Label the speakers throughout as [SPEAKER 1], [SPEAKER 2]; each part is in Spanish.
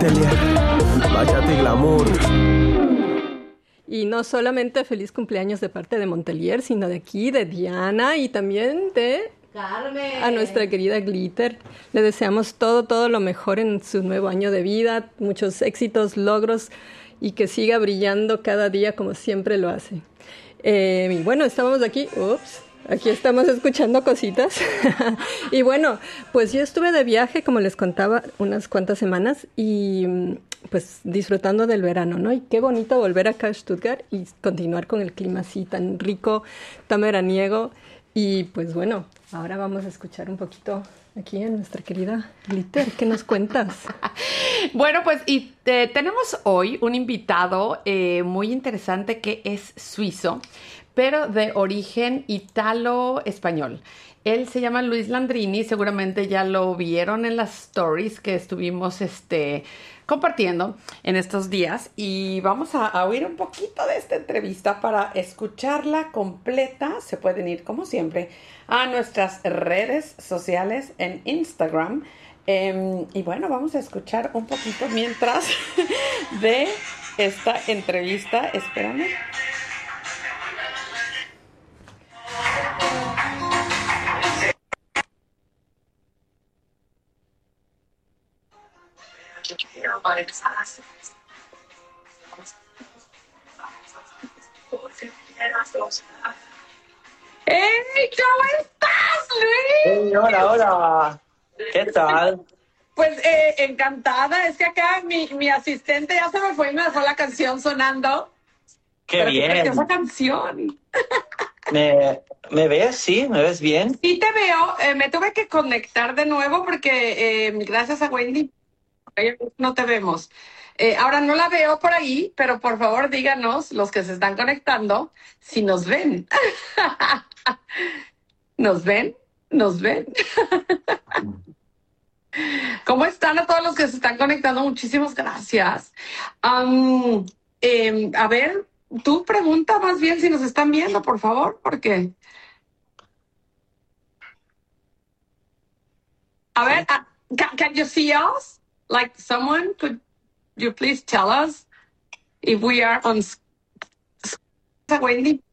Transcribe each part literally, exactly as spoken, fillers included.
[SPEAKER 1] Bachata y glamour.
[SPEAKER 2] Y no solamente feliz cumpleaños de parte de Montelier, sino de aquí, de Diana y también de
[SPEAKER 3] Carmen.
[SPEAKER 2] A nuestra querida Glitter. Le deseamos todo, todo lo mejor en su nuevo año de vida, muchos éxitos, logros y que siga brillando cada día como siempre lo hace. Eh, y bueno, estábamos aquí, ups, aquí estamos escuchando cositas. Y bueno, pues yo estuve de viaje, como les contaba, unas cuantas semanas y pues disfrutando del verano, ¿no? Y qué bonito volver acá a Stuttgart y continuar con el clima así tan rico, tan veraniego. Y pues bueno, ahora vamos a escuchar un poquito aquí a nuestra querida Glitter. ¿Qué nos cuentas?
[SPEAKER 3] Bueno, pues y eh, tenemos hoy un invitado eh, muy interesante que es suizo, pero de origen italo-español. Él se llama Luis Landrini, seguramente ya lo vieron en las stories que estuvimos este, compartiendo en estos días y vamos a, a oír un poquito de esta entrevista para escucharla completa. Se pueden ir, como siempre, a nuestras redes sociales en Instagram. Eh, y bueno, vamos a escuchar un poquito mientras de esta entrevista. Espérame. ¡Hey! ¿Cómo estás, Luis?
[SPEAKER 4] Hey, hola, hola. ¿Qué tal?
[SPEAKER 3] Pues eh, encantada. Es que acá mi, mi asistente ya se me fue y me dejó la canción sonando.
[SPEAKER 4] Qué
[SPEAKER 3] Pero
[SPEAKER 4] bien.
[SPEAKER 3] qué preciosa canción.
[SPEAKER 4] ¿Me, ¿Me ves? ¿Sí? ¿Me ves bien?
[SPEAKER 3] Sí te veo. Eh, me tuve que conectar de nuevo porque eh, gracias a Wendy no te vemos. Eh, ahora no la veo por ahí, pero por favor díganos, los que se están conectando, si nos ven. ¿Nos ven? ¿Nos ven? ¿Cómo están a todos los que se están conectando? Muchísimas gracias. Um, eh, a ver, tú pregunta más bien si nos están viendo, por favor, porque... A ver, uh, can, can you see us? Like someone, could you please tell us if we are on... Wendy.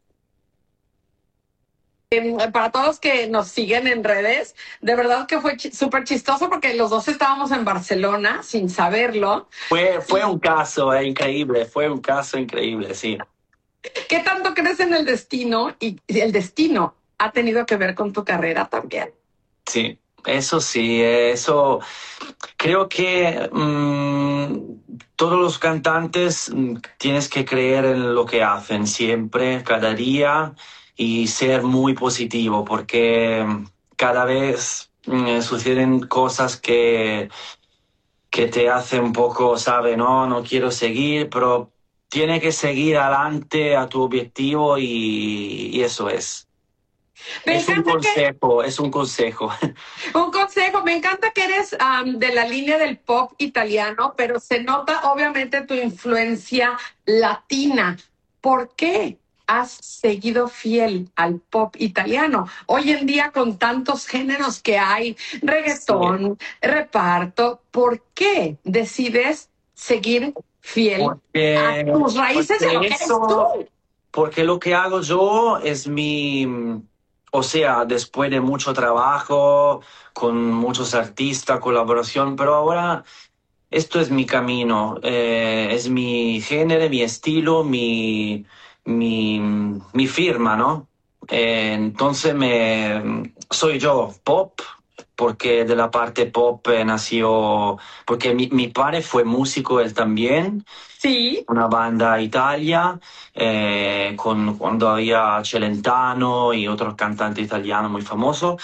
[SPEAKER 3] Eh, para todos los que nos siguen en redes, de verdad que fue ch- súper chistoso porque los dos estábamos en Barcelona sin saberlo.
[SPEAKER 4] Fue, fue un caso eh, increíble, fue un caso increíble, sí.
[SPEAKER 3] ¿Qué tanto crees en el destino? Y el destino ha tenido que ver con tu carrera también.
[SPEAKER 4] Sí, eso sí, eso creo que mmm, todos los cantantes mm, tienes que creer en lo que hacen siempre, cada día y ser muy positivo porque cada vez mm, suceden cosas que, que te hacen un poco, ¿sabes? No, no quiero seguir, pero tienes que seguir adelante a tu objetivo y, y eso es.
[SPEAKER 3] Me
[SPEAKER 4] Es un
[SPEAKER 3] encanta
[SPEAKER 4] consejo, es un consejo.
[SPEAKER 3] que, un consejo, me encanta que eres um, de la línea del pop italiano, pero se nota obviamente tu influencia latina. ¿Por qué has seguido fiel al pop italiano? Hoy en día con tantos géneros que hay, reggaetón, reparto, ¿por qué decides seguir fiel a
[SPEAKER 4] Porque,
[SPEAKER 3] tus raíces de lo
[SPEAKER 4] porque
[SPEAKER 3] que eres
[SPEAKER 4] eso,
[SPEAKER 3] tú?
[SPEAKER 4] porque lo que hago yo es mi, o sea, después de mucho trabajo, con muchos artistas, colaboración, pero ahora esto es mi camino, eh, es mi género, mi estilo, mi, mi, mi firma, ¿no? Eh, entonces me, soy yo, pop, porque de la parte pop eh, nació, porque mi, mi padre fue músico, él también,
[SPEAKER 3] Sí.
[SPEAKER 4] una banda Italia, eh, con, cuando había Celentano y otros cantantes italianos muy famosos.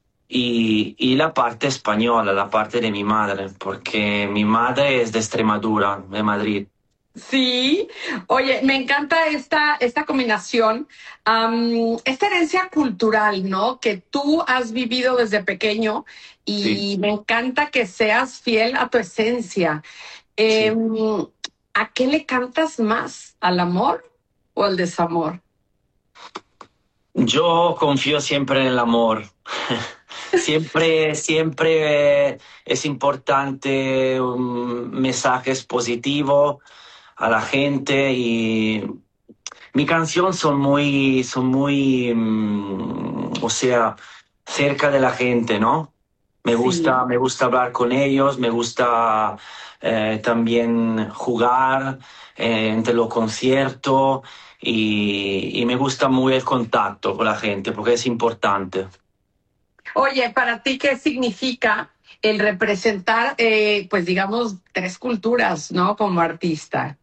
[SPEAKER 4] Y, y la parte española, la parte de mi madre, porque mi madre es de Extremadura, de Madrid.
[SPEAKER 3] Sí, oye, me encanta esta, esta combinación, am, esta herencia cultural, ¿no? Que tú has vivido desde pequeño y
[SPEAKER 4] Sí,
[SPEAKER 3] me encanta que seas fiel a tu esencia.
[SPEAKER 4] sí.
[SPEAKER 3] Em, ¿a qué le cantas más? ¿Al amor o al desamor?
[SPEAKER 4] Yo confío siempre en el amor. Siempre, siempre es importante un mensajes positivos a la gente y mi canción son muy, son muy, mm, o sea, cerca de la gente, ¿no? Me gusta,
[SPEAKER 3] Sí.
[SPEAKER 4] me gusta hablar con ellos, me gusta eh, también jugar eh, entre los conciertos y, y me gusta muy el contacto con la gente porque es importante.
[SPEAKER 3] Oye, para ti, ¿qué significa el representar, eh, pues digamos, tres culturas, ¿no? Como artista.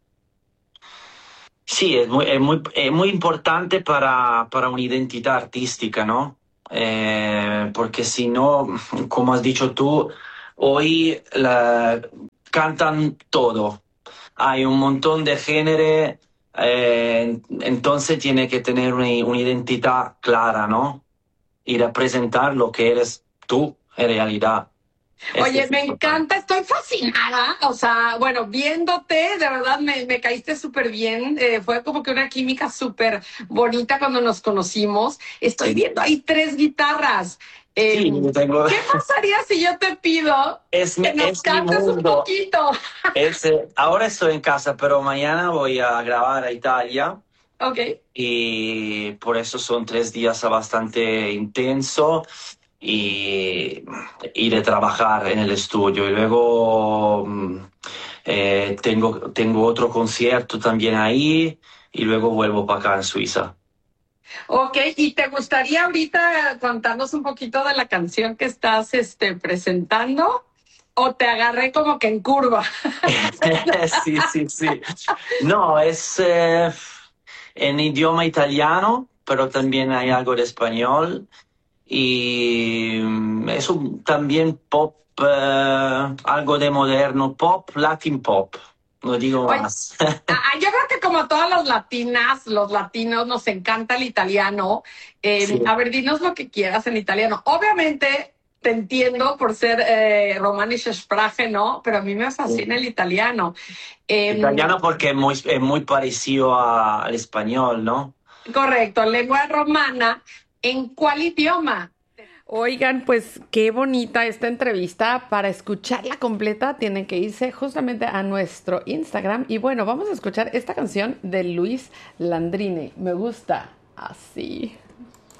[SPEAKER 4] Sí, es muy, es muy, es muy importante para, para una identidad artística, ¿no? Eh, porque si no, como has dicho tú, hoy la- cantan todo. Hay un montón de género, eh, entonces tiene que tener una, una identidad clara, ¿no? Y representar lo que eres tú en realidad. Eso
[SPEAKER 3] Oye,
[SPEAKER 4] es
[SPEAKER 3] me
[SPEAKER 4] importante.
[SPEAKER 3] encanta, estoy fascinada. O sea, bueno, viéndote, de verdad me, me caíste súper bien. Eh, fue como que una química súper bonita cuando nos conocimos. Estoy
[SPEAKER 4] Sí,
[SPEAKER 3] viendo, hay tres guitarras. Eh,
[SPEAKER 4] sí, yo tengo,
[SPEAKER 3] ¿Qué pasaría si yo te pido
[SPEAKER 4] es mi,
[SPEAKER 3] que nos
[SPEAKER 4] es mi
[SPEAKER 3] cantes un
[SPEAKER 4] mundo.
[SPEAKER 3] poquito?
[SPEAKER 4] Es, eh, ahora estoy en casa, pero mañana voy a grabar a Italia
[SPEAKER 3] Ok.
[SPEAKER 4] y por eso son tres días bastante intensos y, y de trabajar en el estudio. Y luego mm, eh, tengo, tengo otro concierto también ahí y luego vuelvo para acá en Suiza.
[SPEAKER 3] Ok, ¿y te gustaría ahorita contarnos un poquito de la canción que estás este, presentando? ¿O te agarré como que en curva?
[SPEAKER 4] Sí, sí, sí. No, es eh, en idioma italiano, pero también hay algo de español. Y mm, es un- también pop, eh, algo de moderno, pop, Latin pop, no digo
[SPEAKER 3] Oye,
[SPEAKER 4] más.
[SPEAKER 3] ah, yo creo que como todas las latinas, los latinos, nos encanta el italiano.
[SPEAKER 4] Sí,
[SPEAKER 3] Eh, a ver, dinos lo que quieras en italiano. Obviamente te entiendo por ser eh, romanische Sprache, ¿no? Pero a mí me
[SPEAKER 4] sí.
[SPEAKER 3] fascina el italiano. Eh,
[SPEAKER 4] Italiano porque es muy, es muy parecido a- al español, ¿no?
[SPEAKER 3] correcto, lengua romana. ¿En cuál idioma? Oigan, pues qué bonita esta entrevista. Para escucharla completa tienen que irse justamente a nuestro Instagram. Y bueno, vamos a escuchar esta canción de Luis Landrini. Me gusta así.